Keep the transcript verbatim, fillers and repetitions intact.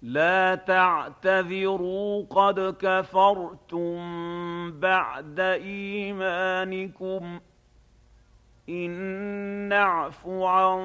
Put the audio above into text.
لَا تَعْتَذِرُوا قَدْ كَفَرْتُم بَعْدَ إِيمَانِكُمْ ۚ إِن نَّعْفُ عَن